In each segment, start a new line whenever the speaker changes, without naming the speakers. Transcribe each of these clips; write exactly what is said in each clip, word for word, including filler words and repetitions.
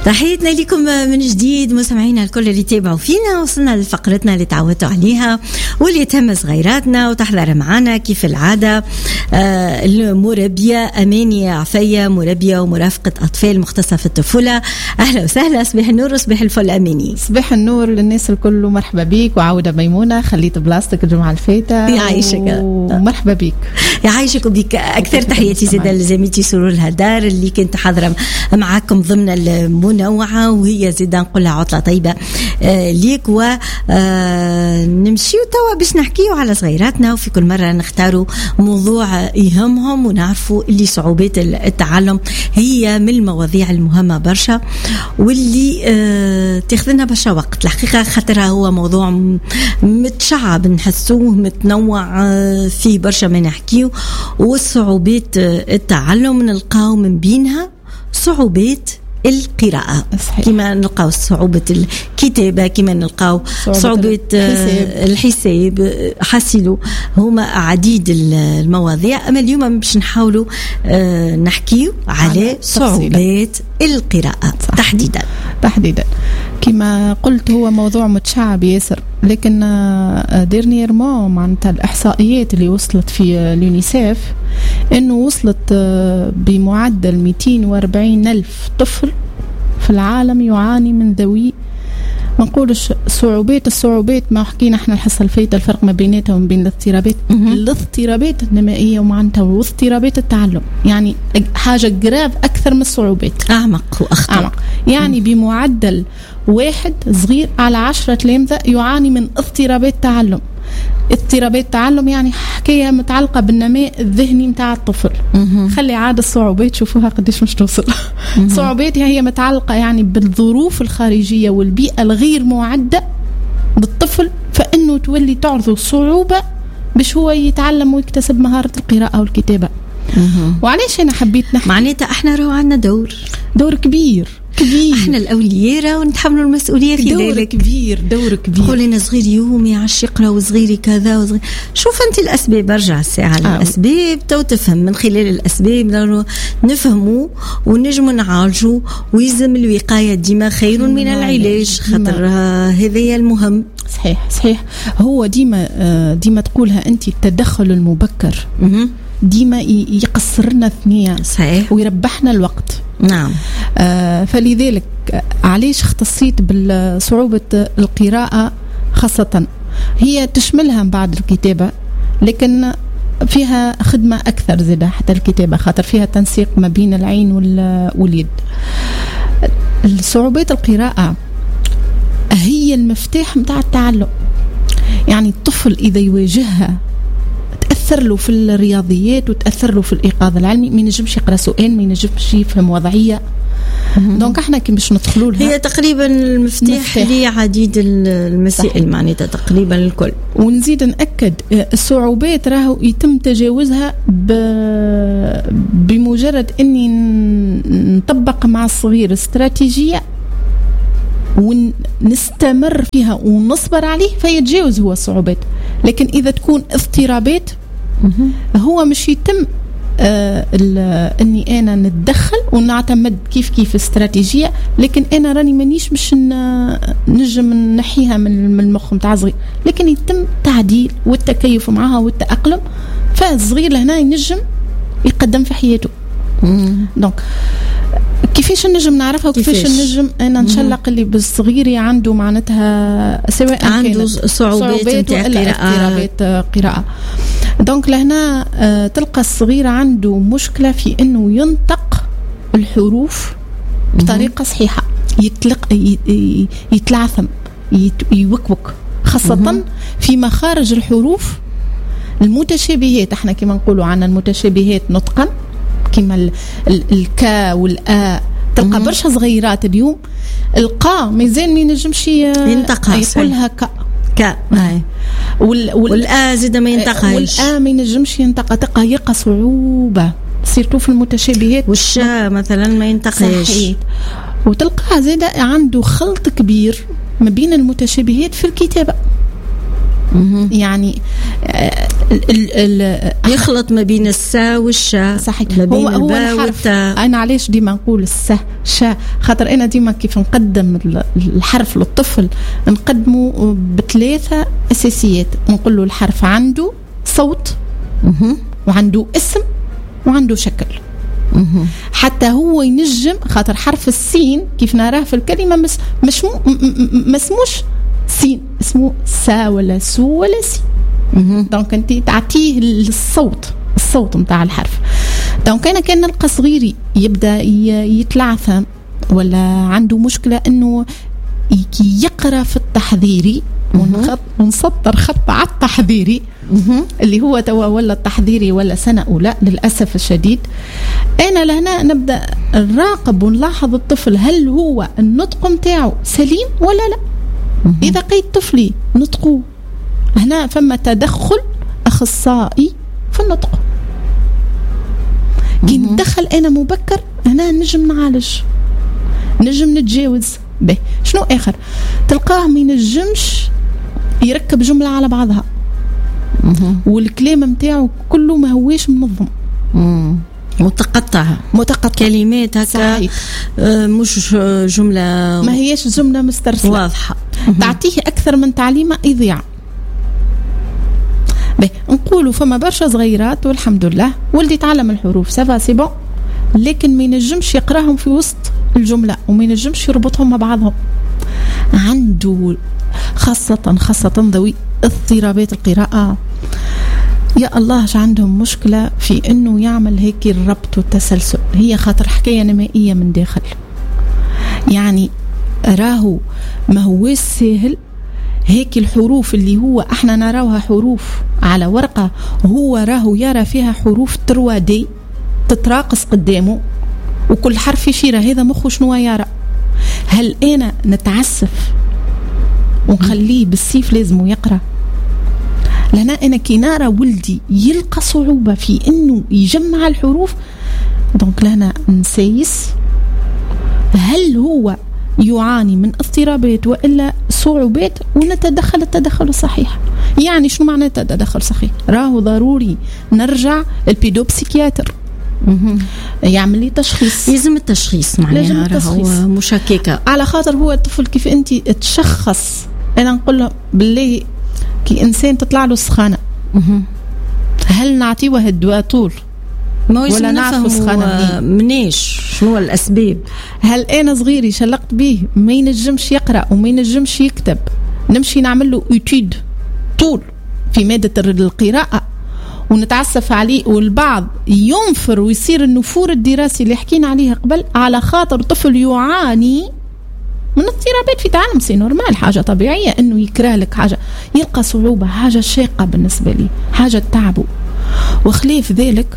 تحياتنا لكم من جديد مستمعينا الكل اللي تابعوا فينا. وصلنا لفقرتنا اللي تعودتوا عليها واللي تهم صغيراتنا وتحضر معنا كيف العادة آه المربية أماني عفية، مربية ومرافقة أطفال مختصة في الطفولة. أهلا وسهلا، صباح النور وصباح الفل أماني.
صباح النور للناس الكل ومرحبا بيك. وعودة ميمونة خليت بلاستيك الجمعة الفاتة.
يعيشك
ومرحبا بيك.
يعيشك وبيك. أكثر تحياتي زيادة لزميلتي سرور الهدار اللي كنت حاضرة معاكم ضمن المنوعة، وهي زيادة نقولها عطلة طيبة آه ليك. ونمشي آه توا باش نحكيو على صغيراتنا، وفي كل مرة نختاروا موضوع يهمهم ونعرفوا اللي صعوبات التعلم هي من المواضيع المهمة برشا واللي آه تاخذنا برشا وقت الحقيقة، خاطرها هو موضوع متشعب نحسوه متنوع آه فيه برشا ما نحكيو. والصعوبات آه التعلم نلقاو من بينها صعوبات القراءة، كما نلقاو صعوبة الكتابة، كما نلقاو صعوبة الحساب, الحساب. حاسلوا هما عديد المواضيع، أما اليوم باش نحاولوا نحكيو على صعوبات القراءة تحديدا.
تحديدا كما قلت هو موضوع متشعب ياسر، لكن ديرنييرمون معناتها الإحصائيات اللي وصلت في اليونيسيف إنه وصلت بمعدل مئتين وأربعين ألف طفل في العالم يعاني من ذوي ما نقولش صعوبات. الصعوبات ما حكينا احنا الحصة الفايتة الفرق ما بيناتها وما بين الاضطرابات. الاضطرابات النمائية ومعناتها واضطرابات التعلم يعني حاجة جراف أكثر من الصعوبات،
أعمق وأخطر.
أعمق يعني بمعدل واحد صغير على عشرة تلامذة يعاني من اضطرابات تعلم. اضطرابات تعلم يعني حكاية متعلقة بالنماء الذهني متاع الطفل. خلي عاد الصعوبات شوفوها قديش مش توصل. صعوبات هي متعلقة يعني بالظروف الخارجية والبيئة الغير معدة بالطفل، فإنه تولي تعرضه صعوبة باش هو يتعلم ويكتسب مهارة القراءة والكتابة. وعليش أنا حبيت نحكي
معناتها احنا راهو عندنا دور
دور كبير كبير.
احنا الاولياء ونتحملوا المسؤوليه في
دور
ذلك.
كبير دور كبير.
قولنا صغير يوم يعش يقرا وصغيري كذا وصغير. شوف انت الاسباب، ارجع الساعه آه. الاسباب تو تفهم من خلال الاسباب نفهموا ونجموا نعالجوا، ويلزم الوقايه ديما خير من العلاج، خاطر هذا المهم.
صحيح صحيح. هو ديما ديما تقولها انت التدخل المبكر م- ديما يقصرنا ثنية
صحيح
ويربحنا الوقت.
نعم.
آه فلذلك علاش اختصيت بالصعوبة القراءة خاصة، هي تشملها بعد الكتابة لكن فيها خدمة أكثر زيادة حتى الكتابة، خاطر فيها تنسيق ما بين العين واليد. الصعوبات القراءة هي المفتاح متاع التعلم. يعني الطفل إذا يواجهها تأثر له في الرياضيات وتأثر له في الإيقاظ العلمي، ما ينجمش يقرأ سؤال، ما ينجمش يفهم وضعية. دونك احنا كي باش ندخلوا لها
هي تقريبا المفتاح لعديد المسائل معناتها تقريبا الكل.
ونزيد نأكد الصعوبات راهو يتم تجاوزها بمجرد اني نطبق مع الصغير استراتيجية ونستمر فيها ونصبر عليه فيتجاوز هو الصعوبات. لكن إذا تكون اضطرابات هو مش يتم آه اني انا نتدخل ونعتمد كيف كيف استراتيجيه، لكن انا راني مانيش مش نجم نحيها من المخ متاع صغير، لكن يتم تعديل والتكيف معها والتأقلم، فالصغير لهنا ينجم يقدم في حياته. دونك كيفاش نجم نعرفها وكيفاش نجم انا نشلق اللي بالصغير عنده معناتها سواء
عنده صعوبات
ولا اضطرابات قراءة. دونك لهنا آه تلقى الصغير عنده مشكلة في انه ينطق الحروف بطريقة صحيحة، يتلق يتلعثم يوكوك، خاصة في مخارج الحروف المتشابهات. احنا كما نقولوا عنا المتشابهات نطقا كما الكا والآ، تلقى برشا صغيرات اليوم القا مازال ما ينجمش
ينطقها،
يقولها كا
كا وال والآ زيد ما ينطقهاش،
والآ ما ينجمش ينطقها، تلقى يلقى صعوبة سيرتو في المتشابهات.
والشا مثلا ما ينطقهاش،
وتلقى زيد عنده خلط كبير ما بين المتشابهات في الكتابة. يعني
ال ال يخلط ما بين السا والشا.
صحيح.
ما بين
هو, هو الحرف. أنا علاش ديما نقول السا شا، خاطر أنا ديما كيف نقدم الحرف للطفل نقدمه بثلاثة أساسيات. نقول له الحرف عنده صوت وعنده اسم وعنده شكل، حتى هو ينجم. خاطر حرف السين كيف نراه في الكلمة مش مش ما اسموش سين، اسمه سا ولا سو ولا سي. دونك انت تعطيه الصوت الصوت متاع الحرف. دونك انا كان نلقى صغيري يبدا يتلعثم ولا عنده مشكله انه يقرا في التحذيري ونسطر خط على التحذيري اللي هو توا ولا التحذيري ولا سنه اولى للاسف الشديد. انا لهنا نبدا نراقب ونلاحظ الطفل هل هو النطق متاعه سليم ولا لا. اذا قيد طفلي نطقه هنا فما تدخل اخصائي في النطق. كي ندخل انا مبكر هنا نجم نعالج، نجم نتجاوز به. شنو اخر تلقاه ما ينجمش يركب جمله على بعضها والكلام متاعه كله ما هوش منظم،
متقطعة متقطع كلمات هكا آه مش جملة،
ما هيش جملة مسترسلة
واضحة.
تعطيه أكثر من تعليمة يضيع. به نقولوا فما برشا صغيرات والحمد لله ولدي تعلم الحروف سافا سي بون، لكن ما ينجمش يقراهم في وسط الجملة وما ينجمش يربطهم مع بعضهم. عنده خاصة خاصة ذوي اضطرابات القراءة يا الله ش عندهم مشكلة في انه يعمل هيك الربط والتسلسل. هي خاطر حكاية نمائية من داخل، يعني راهو ما هو سهل هيك الحروف اللي هو احنا نراوها حروف على ورقة، هو راهو يرى فيها حروف تروادي تتراقص قدامه وكل حرف يشير. هذا مخه شنو يرى؟ هل انا نتعسف ونخليه بالسيف لازم يقرأ؟ لأن أنا كي نرى ولدي يلقى صعوبة في إنه يجمع الحروف، دونك لنا نسيس هل هو يعاني من اضطرابات وإلا صعوبات ونتدخل التدخل الصحيح. يعني شنو معنى التدخل الصحيح؟ راهو ضروري نرجع البيدوبسيكياتر يعمل لي تشخيص.
لازم التشخيص معناها راهو مشككة، على
خاطر هو الطفل كيف أنت تشخص. أنا نقول له بالله كي إنسان تطلع له سخانة هل نعطيه الدواء طول
ولا نعرف سخانة منيش شنو الأسباب؟
هل أنا صغيري شلقت به ما ينجمش يقرأ وما ينجمش يكتب نمشي نعمل له إتيود طول في مادة القراءة ونتعسف عليه، والبعض ينفر ويصير النفور الدراسي اللي حكينا عليها قبل على خاطر طفل يعاني من اضطرابات في تعلم. سي نورمال، حاجة طبيعية انه يكره لك حاجة يلقى صعوبة، حاجة شاقة بالنسبة لي، حاجة تعبه، وخلاف ذلك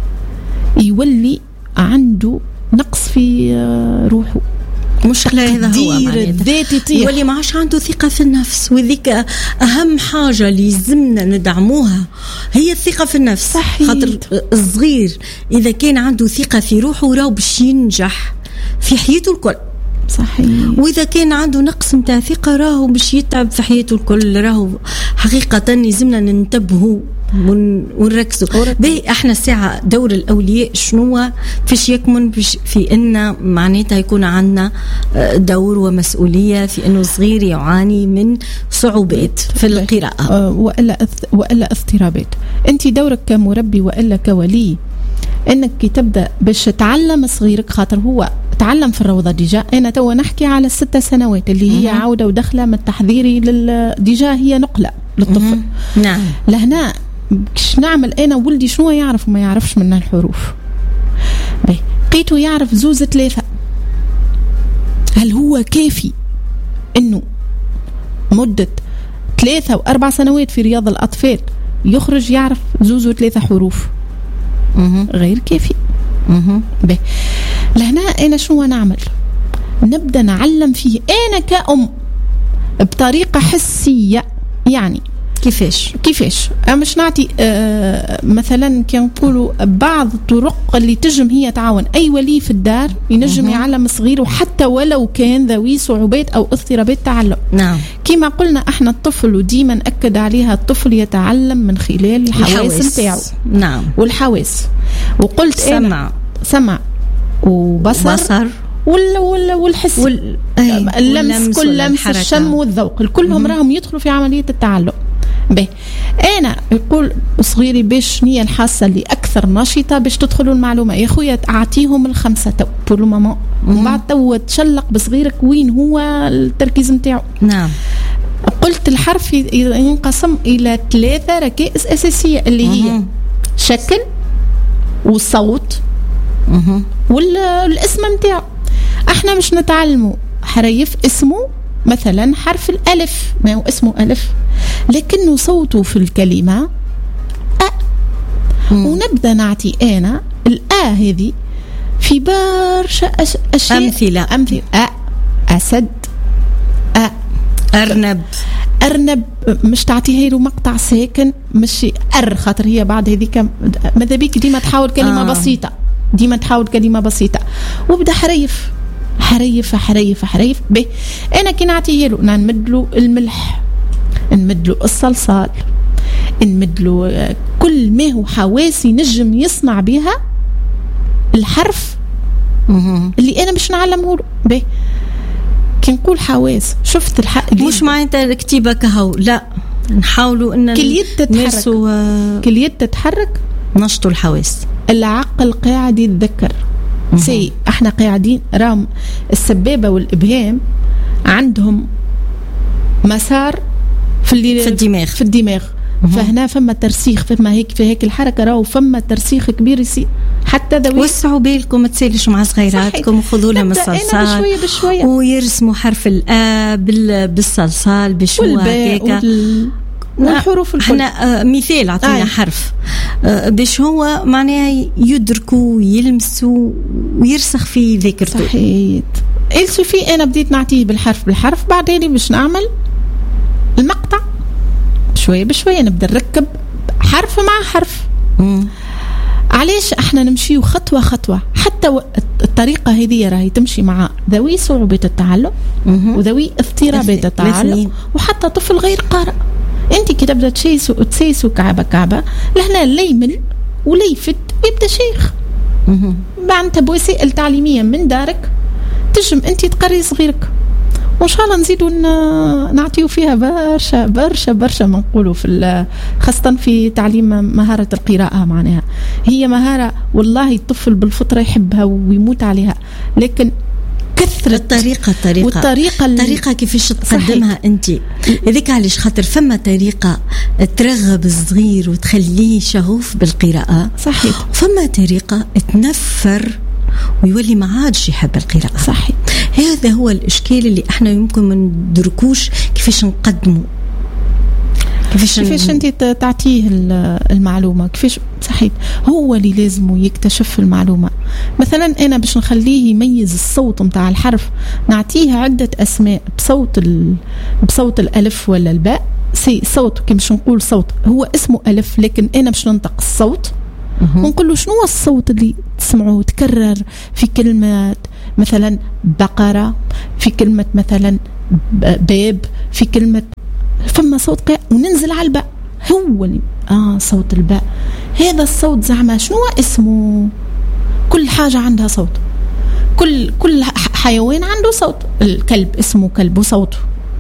يولي عنده نقص في روحه.
مشكلة هذا هو
الذاتي
يولي ما عادش عنده ثقة في النفس، وذيك أهم حاجة اللي لازمنا ندعموها هي الثقة في النفس.
صحيح.
خاطر الصغير إذا كان عنده ثقة في روحه راهو باش ينجح في حياته الكل.
صحيح.
وإذا كان عنده نقص متاع ثقة راهو باش يتعب في حياته الكل. راهو حقيقة لازمنا ننتبهوا ونركزوا به. احنا الساعة دور الأولياء شنو فيش يكمن في إن معناتها يكون عندنا دور ومسؤولية في إنه صغير يعاني من صعوبات في القراءة
وإلا وإلا اضطرابات. أنت دورك كمربي وإلا كولي انك كي تبدا باش تعلم صغيرك، خاطر هو تعلم في الروضه ديجا. انا تو نحكي على الست سنوات اللي هي عوده ودخله من التحضيري لل ديجا، هي نقله للطفل.
نعم.
لهنا كش نعمل انا ولدي شنو يعرف وما يعرفش من الحروف. لقيته يعرف زوز ثلاثه، هل هو كافي انه مده ثلاثه واربع سنوات في رياض الاطفال يخرج يعرف زوز وثلاثه حروف؟ غير كافي. به لهنا أنا شو نعمل؟ نبدأ نعلم فيه أنا كأم بطريقة حسية. يعني
كيفاش
كيفاش مش نعطي آه مثلا كي نقولوا بعض الطرق اللي تجم هي تعاون أي ولي في الدار ينجم مه. يعلم صغيره حتى ولو كان ذوي صعوبات أو اضطرابات تعلم.
نعم.
كما قلنا احنا الطفل وديما أكد عليها الطفل يتعلم من خلال الحواس نتاعو.
نعم.
والحواس وقلت
سمع
أنا سمع وبصر
بصر
وال وال والحس
وال...
اللمس كل لمس الشم والذوق كلهم راهم يدخلوا في عملية التعلم. به أنا يقول صغيري باش نية الحاسة اللي أكثر نشطة باش تدخلوا المعلومة يا خويا أعطيهم الخمسة تو بولو ماما ومن بعد تو تشلق بصغيرك وين هو التركيز نتاعو.
نعم.
قلت الحرف ينقسم إلى ثلاثة ركائز أساسية اللي هي مم. شكل والصوت والاسم نتاعو. احنا مش نتعلموا حريف اسمه مثلا حرف الألف ما هو اسمه ألف لكنه صوته في الكلمة أ مم. ونبدأ نعطي أنا الأ هذه في برشا أش... أشياء
أمثلة
أمثلة أ أسد أ
أرنب
أرنب مش تعطيها له مقطع ساكن مش أر خاطر هي بعد هذيك ماذا بيك ديما تحاول كلمة آه. بسيطة ديما تحاول كلمة بسيطة وبدأ حريف حريف حريف حريف به أنا كي نعطيه له نمدله الملح نمدله الصلصال نمدله كل ما هو حواسي نجم يصنع بها الحرف اللي أنا مش نعلمه له. به كي نقول حواس شفت الحق
مش معناتها الكتيبة كهو لا نحاولوا ان
كل يد تتحرك و... كل يد تتحرك
نشطوا الحواس.
العقل قاعد يتذكر سي احنا قاعدين رام السبابة والإبهام عندهم مسار في اللي
في الدماغ
في الدماغ فهنا فما ترسيخ فما هيك في هيك الحركة راهو فما ترسيخ كبير يصير حتى ذوي
وسعوا بالكم تسالش مع صغيراتكم وخذوا لهم الصلصال
بشوية بشوية
ويرسموا حرف الآ بالصلصال بشوية هكاكا
والحروف الكل.
احنا مثال عطينا آه. حرف آه باش هو معناها يدركوا ويلمسوا ويرسخ في ذاكرته.
صحيح. السوفي انا بديت نعطيه بالحرف بالحرف بعدين باش نعمل المقطع شويه بشويه نبدا نركب حرف مع حرف.
مم.
علاش احنا نمشيو خطوه خطوه حتى الطريقه هذه راهي تمشي مع ذوي صعوبه التعلم وذوي اضطرابات التعلم وحتى طفل غير قارئ. انت كي تبدا تشيسو تسيسو كعبه كعبه لهنا لا يمل ولا يفت يبدا شيخ. بعد تبوسي التعليميه من دارك تجم انت تقري صغيرك وان شاء الله نزيدوا نعطيو فيها برشا برشا برشا ما نقولوا في خاصه في تعليم مهاره القراءه. معناها هي مهاره والله الطفل بالفطره يحبها ويموت عليها لكن كثرة
الطريقة الطريقة
والطريقة
الطريقة كيفاش تقدمها أنت هذيك علاش خاطر فما طريقة ترغب الصغير وتخليه شغوف بالقراءة.
صحيح.
فما طريقة تنفر ويولي ما عادش يحب القراءة.
صحيح.
هذا هو الإشكال اللي احنا يمكن ما ندركوش كيفاش نقدمه
كيفاش كيفاش انت تعطيه المعلومه كيفاش. صحيح. هو اللي لازم يكتشف المعلومه. مثلا انا باش نخليه يميز الصوت نتاع الحرف نعطيه عده اسماء بصوت ال... بصوت الالف ولا الباء. سي صوت كي باش نقول صوت هو اسمه الف لكن انا باش ننطق الصوت ونقول له شنو الصوت اللي تسمعوه تكرر في كلمه مثلا بقره في كلمه مثلا باب في كلمه فما صوت قاع وننزل على الباء هو اللي اه صوت الباء هذا الصوت زعما شنو اسمه. كل حاجة عندها صوت كل كل حيوان عنده صوت. الكلب اسمه كلب وصوته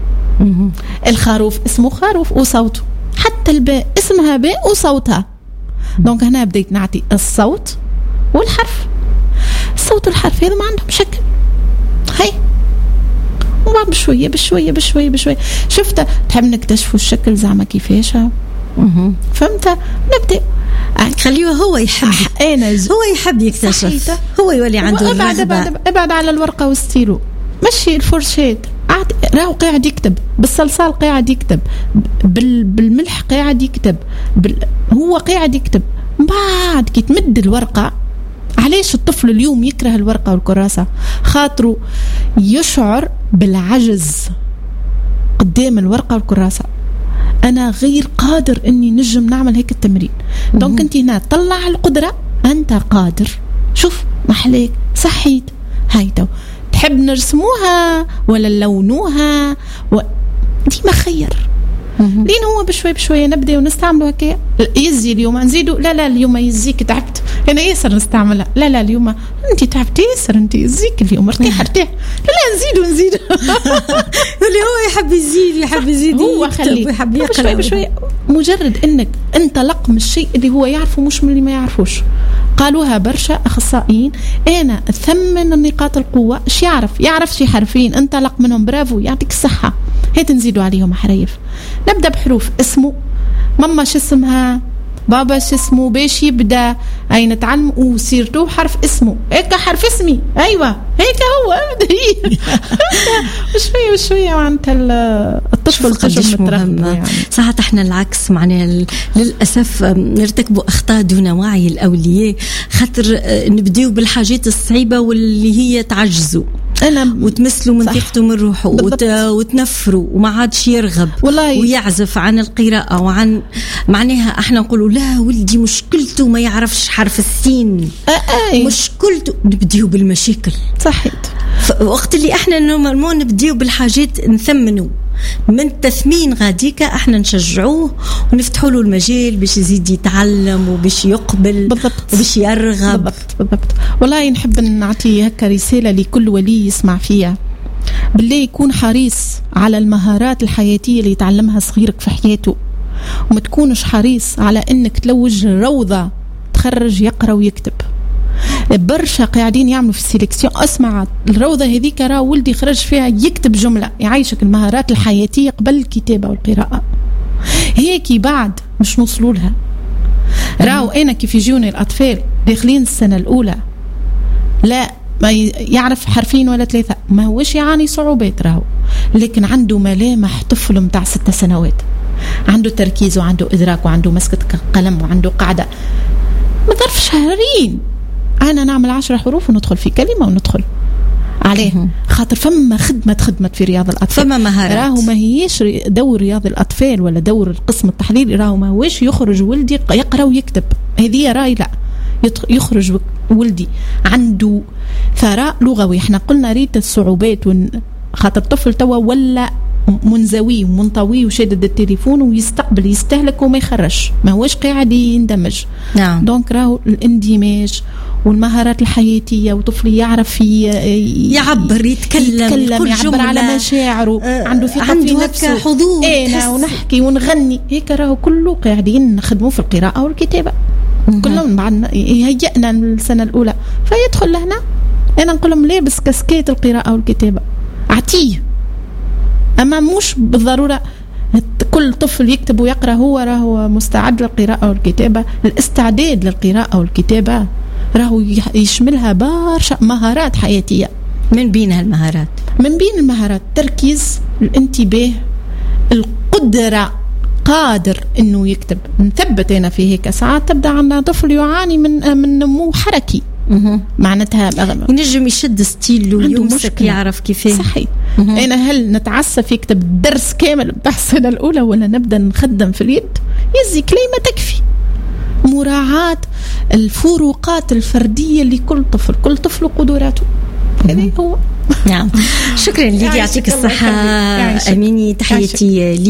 الخروف اسمه خروف وصوته حتى الباء اسمها باء وصوتها. دونك هنا بديت نعطي الصوت والحرف. الصوت والحرف هذا ما عندهم شكل هاي وبعد بشوية بشوية بشوية بشوية شفت تحب نكتشفوا الشكل زعما كيفاش فهمت. نبدأ
خليه هو يحب
أنا
هو يحب يكتشف هو يولي عنده
الرغبة. ابعد ابعد على الورقة والستيلو مشي الفرشات راهو قاعد يكتب بالصلصال قاعد يكتب بال... بالملح قاعد يكتب بال... هو قاعد يكتب بعد كي تمد الورقة. علاش الطفل اليوم يكره الورقة والكراسة خاطره يشعر بالعجز قدام الورقة والكراسة. أنا غير قادر إني نجم نعمل هيك التمرين. دونك أنت هنا طلع القدرة، أنت قادر. شوف محليك صحيت هاي تو تحب نرسموها ولا نلونوها و... ديما خير. لين هو بشوي بشوي نبدأ ونستعمله هكا. يزي اليوم نزيدو، لا لا اليوم يزيك تعبت أنا ياسر نستعملها، لا لا اليوم أنت تعبت ياسر، أنت يزيك اليوم ارتاح ارتاح، لا لا نزيدو نزيدو.
اللي هو يحب يزيد يحب يزيد
هو خليه يحب يقرأ بشوي. مجرد أنك انطلق من الشيء اللي هو يعرفه مش من اللي ما يعرفوش. قالوها برشا أخصائيين، أنا ثمن نقاط القوة. ايش يعرف؟ يعرف شي حرفين انطلق منهم، برافو يعطيك الصحة. هيت نزيدوا عليهم حريف. نبدأ بحروف اسمه، ماما شو اسمها، بابا شو اسمه، باش يبدأ أي نتعلم وسيرتو حرف اسمه. هيك حرف اسمي، أيوة هيك هو ابدأ. وشوية وشوية معناتها الطفل تجم مترقب يعني.
صح احنا العكس معناها للأسف نرتكبوا أخطاء دون وعي الأولياء، خاطر نبدأوا بالحاجات الصعيبة واللي هي تعجزوا أنا وتمثلوا من ثقته من روحه وت... وتنفروا وما عادش يرغب والله ويعزف عن القراءة وعن معناها احنا نقولوا لا ولدي مشكلته ما يعرفش حرف السين.
أأي.
مشكلته نبديو بالمشاكل.
صحيح.
وقت اللي احنا نورمالمون نبديو بالحاجات نثمنوا من تثمين غاديكا احنا نشجعوه ونفتحوا له المجال باش يزيد يتعلم وباش يقبل
بالضبط
وباش يرغب.
بالضبط بالضبط. والله نحب نعطي هكا رسالة لكل ولي يسمع فيها، بالله يكون حريص على المهارات الحياتية اللي يتعلمها صغيرك في حياته، وما تكونش حريص على انك تلوج روضة تخرج يقرأ ويكتب. برشا قاعدين يعملوا في السيلكسيون. اسمع الروضة هذيك راه ولدي خرج فيها يكتب جملة، يعيشك المهارات الحياتية قبل الكتابة والقراءة. هيك بعد مش نوصلوا لها. راو أنا كيف يجوني الأطفال داخلين السنة الأولى لا ما يعرف حرفين ولا ثلاثة، ما هوش يعاني صعوبات راو، لكن عنده ملامح طفل متاع ستة سنوات، عنده تركيز وعنده إدراك وعنده مسكة قلم وعنده قاعدة. ما ظرف شهرين أنا نعمل عشر حروف وندخل في كلمة وندخل عليه. خاطر فما خدمة خدمة في رياض الأطفال،
فما مهارات.
راهو ما هيش دور رياض الأطفال ولا دور القسم التحليلي، راهو ما هوش يخرج ولدي يقرأ ويكتب. هذه راي لا، يخرج ولدي عنده ثراء لغوي. احنا قلنا ريت الصعوبات ون... خاطر طفل توا ولا منزوي ومنطوي وشادد التليفون ويستقبل يستهلك وما يخرج، ما هوش قاعد يندمج.
نعم.
دونك راهو الاندماج والمهارات الحياتية، وطفل يعرف
يعبر يتكلم,
يتكلم يعبر على مشاعره، آه عنده ثقة في نفسه،
حضور
انا ونحكي ونغني هيك. راهو كله قاعدين نخدمه في القراءة والكتابة. كلهم من بعد يهيئنا السنة الأولى فيدخل لهنا. أنا نقول لهم لابس كاسكيت القراءة والكتابة عتيه، أما مش بالضرورة كل طفل يكتب ويقرأ هو راهو مستعد للقراءة والكتابة. الاستعداد للقراءة والكتابة راهو يشملها برشا مهارات حياتية.
من بينها المهارات
من بين المهارات التركيز، الانتباه، القدرة، قادر انه يكتب. نثبت انا في هيك ساعات تبدا عندنا طفل يعاني من من نمو حركي، معناتها
ينجم يشد ستيل ويمسك يعرف كيفاه.
صحيح. انا هل نتعسف يكتب الدرس كامل بتاع السنه الاولى ولا نبدا نخدم في اليد؟ يزي كلمه تكفي. مراعاه الفروقات الفرديه لكل طفل، كل طفل وقدراته. هذا هو.
نعم. شكرا لك، يعطيك الصحه اميني. تحياتي